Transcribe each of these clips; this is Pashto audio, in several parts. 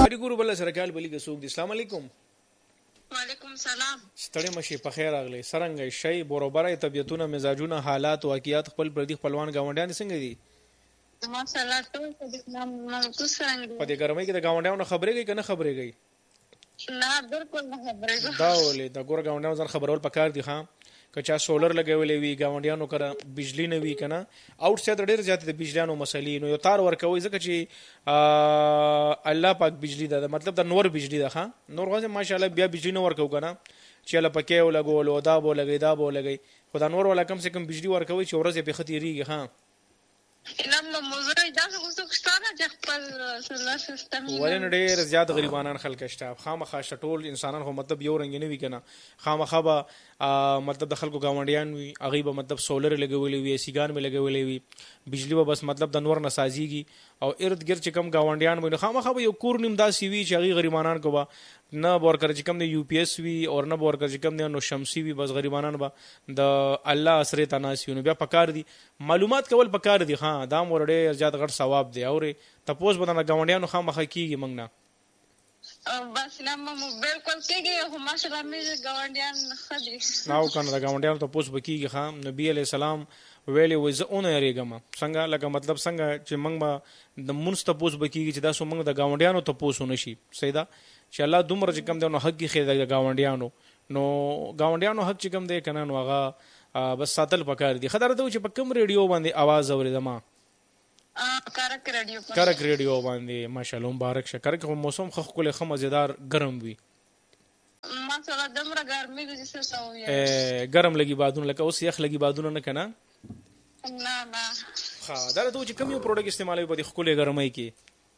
ګورو بل سره کال بلی کې سوق دي. السلام علیکم. وعلیکم سلام. ستړي مشي په خیر راغلی. سرنګ شي بروبره طبيعتونه مزاجونه حالات واقعیات خپل پردي خپلوان گاونډیان څنګه دي؟ ماشاءالله ټول په دې نام څنګه په دې ګرمۍ کې د گاونډیانو خبرې کوي کنه خبرې کوي؟ نه بالکل نه خبرې دا ولې د ګور گاونډیانو ځان خبرول پکار دي. ها که چا سولر لګولې وي گاونډیانو کړه بجلی نه وي کنه اوټ سایډ ډېر زیات د بجلیانو مسلې نو یو تار ورکوي ځکه چې الله پاک بجلی ده مطلب د نور بجلی ده. ها نور غوځه ماشاءالله بیا بجلی نه ورکو کنه چې الله پکې ولګول دا بو لګي دا بو لګي خدای نور ولا کم سے کم بجلی ورکوي چې ورځ په ختیریږي. ها نو موضوع دا څه ښکارا چې خپل سولر سیستم ولن ډېر زیات غریبانان خلک شته خامخا شټول انسانان خو مطلب یو رنګ نه وی کنه خامخا به مطلب د خلکو گاونډیان وي هغه به مطلب سولر لګولې وي سیګان به لګولې وي بجلی به بس مطلب د نور نسازيږي او ارد ګرد چې کم گاونډیان وي خامخا به یو کور نیم داسي وي چې هغه غریبانان کو به نه ورکر چې کم د یو پی ایس وي او نه ورکر چې کم د نو شمسي وي بس غریبانان به د الله اسره تناسيونه بیا پکار دي معلومات کول پکار دي. ها دا مور ډېر زیات غټ ثواب دی او تاسو بدن گاونډیانو خامخا کیږي موږ نه بس نام بالکل کېږي هم ماشاءالله مې گاونډیان خدي ناو کنه د گاونډیانو تاسو بکیږي. خام نبی علی السلام ویلي وزونه ریګم څنګه لکه مطلب څنګه چې موږ د مونږ تاسو بکیږي چې دا سو موږ د گاونډیانو تاسو نشي سیدا چې الله دومره چې کم دی نو حق کې خیر د گاونډیانو نو گاونډیانو حق چې کم دی کنه نو هغه بس ساتل پکار دي. خبره ته چې په کوم ریډیو باندې आवाज اوریدم کرک ریډیو باندې ماشاءالله مبارک شه. کرک موسم خو کله خو مزیدار ګرم وي ماشاءالله دمره ګرمي دي چې څه وي ګرم لګي بادونه لکه اوس یخ لګي بادونه نه کنه نه ها دا ته چې کوم یو پروډکټ استعمالوي په دې خپل ګرمۍ کې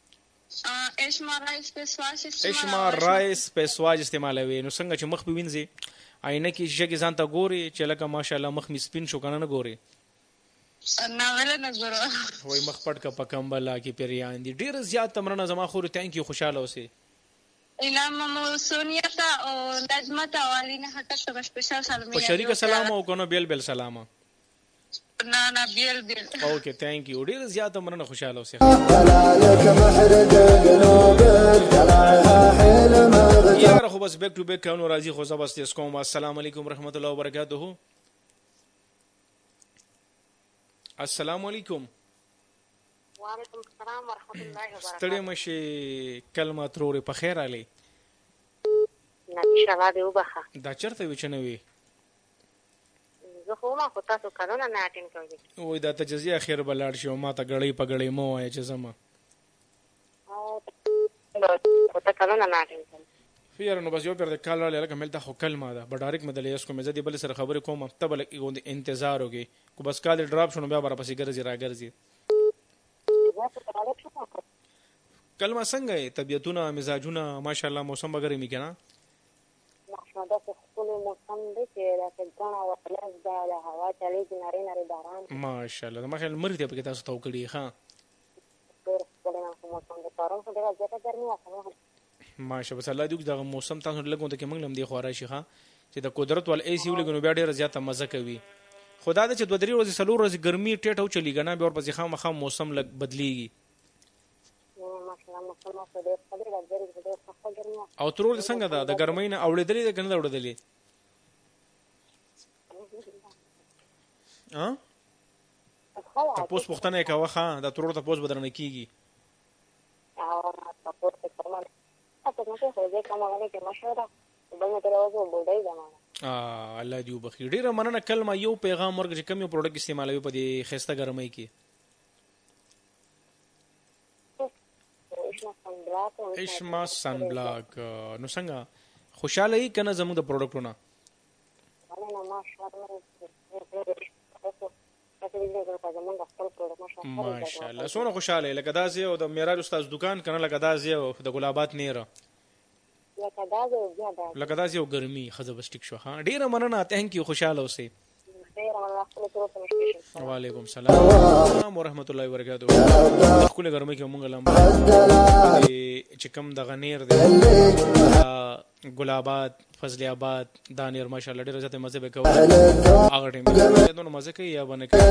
اشما رایس پیسواج استعمالوي نو څنګه چې مخ په وینځي آینه کې شګه کې ځان ته ګوري چې لکه ماشاءالله مخ می سپین شو کنه نه ګوري نه ولا نه ګورو وای مخ پټ کا پکمبلا کې پیریان دي ډیر زیات تمرنه زما خو ثانک یو خوشاله اوسه الهام مو سونیا تا او نجمه تا والینا حتی ته سپیشل سلام په شریک سلام او کنه بیل سلام نه بیل اوکے ثانک یو ډیر زیات تمرنه خوشاله اوسه. یار خو بس بیک ټو بیک کانو راځي خو زبست اس کوم. السلام علیکم رحمت الله وبرکاته. السلام علیکم. وعلیکم السلام ورحمت الله وبرکاته. ستړي مشي کلمه تروري په خیر علي نه انشاءالله دی وبخه دا چرته وچنوي زه خو ما خو تاسو کارونه نه اټین کوي وای دا تجزیه خیر بلاړ شي او ما ته غړی په غړی مو وای چې زما او ته کارونه نه اټین کوي فیر نو بس یو پر د کال لکه ملته خو کلمه ده بډایرک مدلې اس کو مزه دی بل سره خبرې کوم ته بل انتظار وږي کو بس کال ډراپ شونه بیا بار پسې ګرځي راګرځي کلمه څنګه طبيعتونه مزاجونه ماشاءالله موسم وګړي می کنه ماشاءالله خپل موسم دې چې راځي کنه ولاس دا هوا چلي نری نری باران ماشاءالله ما خیال مرته په تاسو تو کړی ها خپل موسم د پرون څخه ډېر زیاته ګرمي وکړه ماشاءالله بس الله دې دا موسم تاسو لګون ته کې موږ لم دی خورا شي ها چې د قدرت ول ای سی ولګنو بیا ډېر زیاته مزه کوي خدا دې چې 2-3 ورځې سلور ورځې ګرمي ټیټو چلی غنا به ور پسې خامخا موسم لګ بدلیږي او ترور څنګه ده د ګرمۍ نه اوړېدلې ده کنه اوړېدلې ها تاسو پوښتنه کوي ها د ترور تاسو بدرنه کیږي الله دې وبخي ډیره مننه کلمه یو پیغام ورکړي چې کوم یو پروډکټ استعمالوي په دې خسته ګرمۍ کې اشما سن بلاک نو څنګه خوشاله یې کنه زموږ د پروډکټونه ماشاءالله سونه خوشاله لکه دا زه او د میرا استاد دکان کنه لکه دا زه او د ګلابات نیره لکه دا زه او ګرمي خزه بس ټیک شو ها ډیره مننه ثانک یو خوشاله اوسئ وعلیکم السلام ورحمت الله وبرکاته خپل ګرمه کې مونږ لام چې کوم د غنیر دی ګلابات فضل آباد دانیر ماشاءالله ډیره زته مزه وکاو هغه ټیم ته نو مزه کوي یا باندې